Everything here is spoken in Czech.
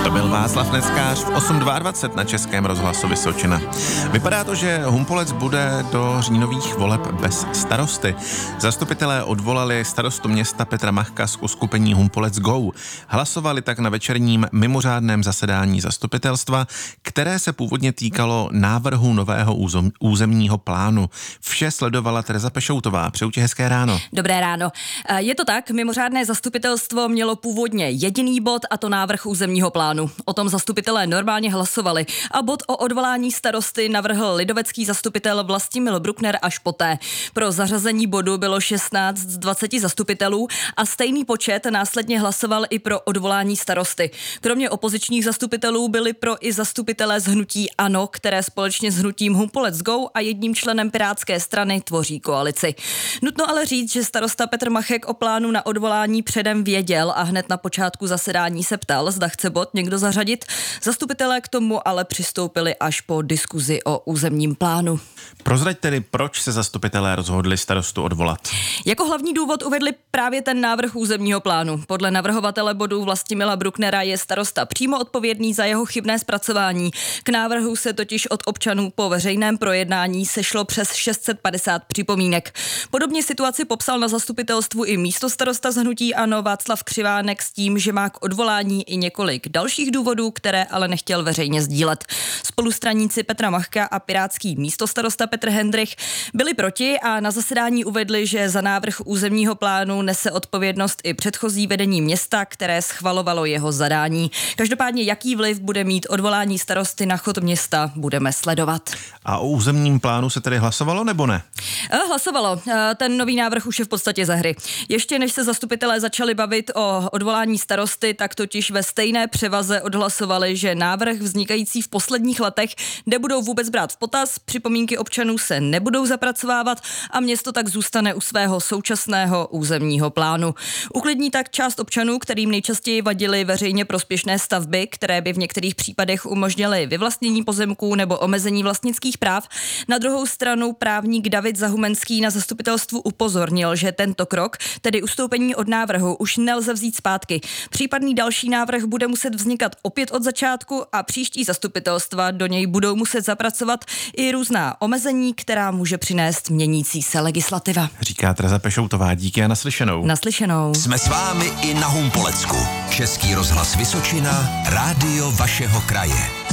To byl Václav Neckář v 8:22 na Českém rozhlasu Vysočina. Vypadá to, že Humpolec bude do říjnových voleb bez starosty. Zastupitelé odvolali starostu města Petra Machka z uskupení Humpolec Go. Hlasovali tak na večerním mimořádném zasedání zastupitelstva, které se původně týkalo návrhu nového územního plánu. Vše sledovala Tereza Pešoutová. Přeju ti hezké ráno. Dobré ráno. Je to tak, mimořádné zastupitelstvo mělo původně jediný bod, a to návrh územního plánu. O tom zastupitelé normálně hlasovali a bod o odvolání starosty navrhl lidovecký zastupitel Vlastimil Bruckner až poté. Pro zařazení bodu bylo 16 z 20 zastupitelů a stejný počet následně hlasoval i pro odvolání starosty. Kromě opozičních zastupitelů byli pro i zastupitelé z hnutí ANO, které společně s hnutím Humpolec Go a jedním členem Pirátské strany tvoří koalici. Nutno ale říct, že starosta Petr Machek o plánu na odvolání předem věděl a hned na počátku zasedání se ptal, zda chce bod někdo zařadit. Zastupitelé k tomu ale přistoupili až po diskuzi o územním plánu. Prozrať tedy, proč se zastupitelé rozhodli starostu odvolat? Jako hlavní důvod uvedli právě ten návrh územního plánu. Podle navrhovatele bodu Vlastimila Brucknera je starosta přímo odpovědný za jeho chybné zpracování. K návrhu se totiž od občanů po veřejném projednání sešlo přes 650 připomínek. Podobně situaci popsal na zastupitelstvu i místostarosta z hnutí ANO Václav Křivánek s tím, že má k odvolání i několik dalších důvodů, které ale nechtěl veřejně sdílet. Spolustraníci Petra Machka a pirátský místostarosta Petr Hendrich byli proti a na zasedání uvedli, že za návrh územního plánu nese odpovědnost i předchozí vedení města, které schvalovalo jeho zadání. Každopádně jaký vliv bude mít odvolání starosty na chod města, budeme sledovat. A o územním plánu se tedy hlasovalo nebo ne? Hlasovalo. Ten nový návrh už je v podstatě za hry. Ještě než se zastupitelé začali bavit o odvolání starosty, tak totiž ve stejné převaze odhlasovali, že návrh vznikající v posledních letech nebudou vůbec brát v potaz, připomínky občanů se nebudou zapracovávat a město tak zůstane u svého současného územního plánu. Uklidní tak část občanů, kterým nejčastěji vadily veřejně prospěšné stavby, které by v některých případech umožnily vyvlastnění pozemků nebo omezení vlastnických práv. Na druhou stranu právník David Zahumenský na zastupitelstvu upozornil, že tento krok, tedy ustoupení od návrhu, už nelze vzít zpátky. Případný další návrh bude muset vznikat opět od začátku a příští zastupitelstva do něj budou muset zapracovat i různá omezení, která může přinést měnící se legislativa. Říká Tereza Pešoutová, díky a naslyšenou. Naslyšenou. Jsme s vámi i na Humpolecku. Český rozhlas Vysočina, rádio vašeho kraje.